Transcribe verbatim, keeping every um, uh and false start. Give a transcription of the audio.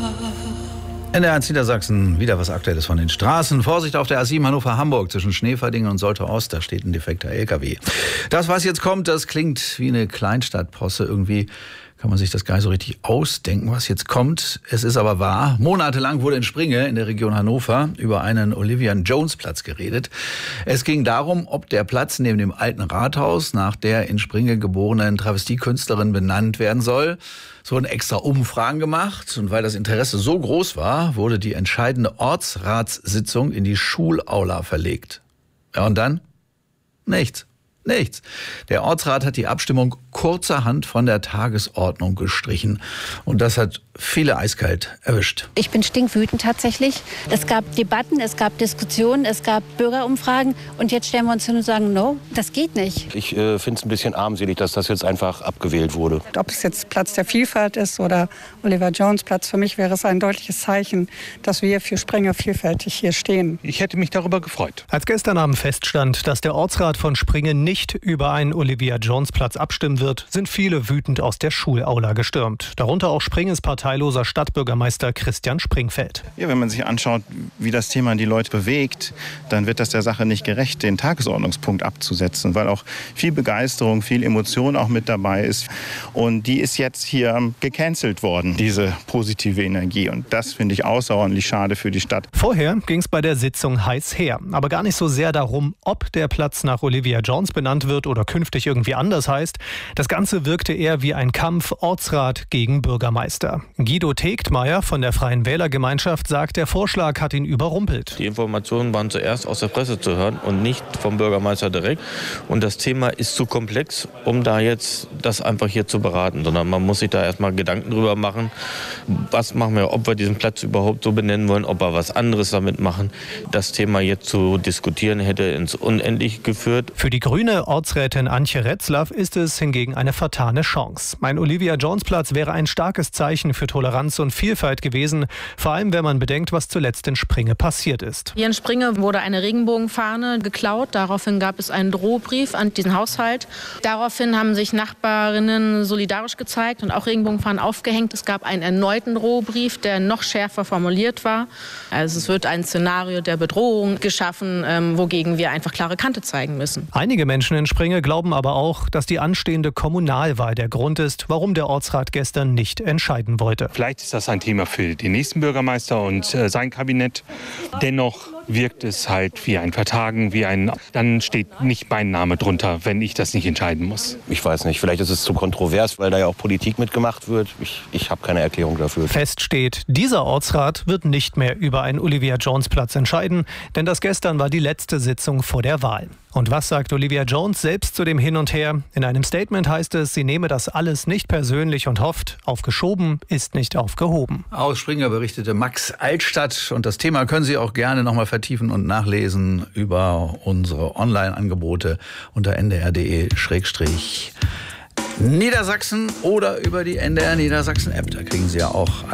In der eins Niedersachsen wieder was Aktuelles von den Straßen. Vorsicht auf der A sieben Hannover-Hamburg zwischen Schneeverdingen und Soltau-Ost. Da steht ein defekter L K W. Das, was jetzt kommt, das klingt wie eine Kleinstadtposse. Irgendwie kann man sich das gar nicht so richtig ausdenken, was jetzt kommt. Es ist aber wahr. Monatelang wurde in Springe in der Region Hannover über einen Olivia-Jones-Platz geredet. Es ging darum, ob der Platz neben dem alten Rathaus nach der in Springe geborenen Travestiekünstlerin benannt werden soll. Es wurden extra Umfragen gemacht und weil das Interesse so groß war, wurde die entscheidende Ortsratssitzung in die Schulaula verlegt. Ja, und dann? Nichts. Nichts. Der Ortsrat hat die Abstimmung kurzerhand von der Tagesordnung gestrichen. Und das hat viele eiskalt erwischt. Ich bin stinkwütend tatsächlich. Es gab Debatten, es gab Diskussionen, es gab Bürgerumfragen. Und jetzt stellen wir uns hin und sagen, no, das geht nicht. Ich äh, finde es ein bisschen armselig, dass das jetzt einfach abgewählt wurde. Ob es jetzt Platz der Vielfalt ist oder Oliver Jones Platz, für mich wäre es ein deutliches Zeichen, dass wir für Springe vielfältig hier stehen. Ich hätte mich darüber gefreut. Als gestern Abend feststand, dass der Ortsrat von Springe nicht über einen Olivia Jones Platz abstimmen wird, sind viele wütend aus der Schulaula gestürmt. Darunter auch Springes parteiloser Stadtbürgermeister Christian Springfeld. Ja, wenn man sich anschaut, wie das Thema die Leute bewegt, dann wird das der Sache nicht gerecht, den Tagesordnungspunkt abzusetzen, weil auch viel Begeisterung, viel Emotion auch mit dabei ist. Und die ist jetzt hier gecancelt worden, diese positive Energie. Und das finde ich außerordentlich schade für die Stadt. Vorher ging es bei der Sitzung heiß her, aber gar nicht so sehr darum, ob der Platz nach Olivia Jones benannt wird oder künftig irgendwie anders heißt. Das Ganze wirkte eher wie ein Kampf Ortsrat gegen Bürgermeister. Guido Tegtmeier von der Freien Wählergemeinschaft sagt, der Vorschlag hat ihn überrumpelt. Die Informationen waren zuerst aus der Presse zu hören und nicht vom Bürgermeister direkt. Und das Thema ist zu komplex, um da jetzt das einfach hier zu beraten, sondern man muss sich da erstmal Gedanken drüber machen, was machen wir, ob wir diesen Platz überhaupt so benennen wollen, ob wir was anderes damit machen. Das Thema jetzt zu diskutieren hätte ins Unendliche geführt. Für die grüne Ortsrätin Antje Retzlaff ist es hingegen eine vertane Chance. Ein Olivia Jones Platz wäre ein starkes Zeichen für Toleranz und Vielfalt gewesen, vor allem wenn man bedenkt, was zuletzt in Springe passiert ist. Hier in Springe wurde eine Regenbogenfahne geklaut. Daraufhin gab es einen Drohbrief an diesen Haushalt. Daraufhin haben sich Nachbarinnen solidarisch gezeigt und auch Regenbogenfahnen aufgehängt. Es gab einen erneuten Drohbrief, der noch schärfer formuliert war. Also es wird ein Szenario der Bedrohung geschaffen, wogegen wir einfach klare Kante zeigen müssen. Einige Menschen in Springe glauben aber auch, dass die anstehende Kommunalwahl der Grund ist, warum der Ortsrat gestern nicht entscheiden wollte. Vielleicht ist das ein Thema für den nächsten Bürgermeister und äh, sein Kabinett. Dennoch wirkt es halt wie ein Vertagen, wie ein, dann steht nicht mein Name drunter, wenn ich das nicht entscheiden muss. Ich weiß nicht, vielleicht ist es zu kontrovers, weil da ja auch Politik mitgemacht wird. Ich, ich habe keine Erklärung dafür. Fest steht, dieser Ortsrat wird nicht mehr über einen Olivia Jones Platz entscheiden, denn das gestern war die letzte Sitzung vor der Wahl. Und was sagt Olivia Jones selbst zu dem Hin und Her? In einem Statement heißt es, sie nehme das alles nicht persönlich und hofft, aufgeschoben ist nicht aufgehoben. Aus Springer berichtete Max Altstadt. Und das Thema können Sie auch gerne nochmal vertiefen und nachlesen über unsere Online-Angebote unter n d r punkt d e Schrägstrich Niedersachsen oder über die N D R Niedersachsen App. Da kriegen Sie ja auch